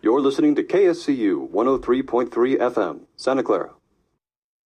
You're listening to KSCU 103.3 FM, Santa Clara.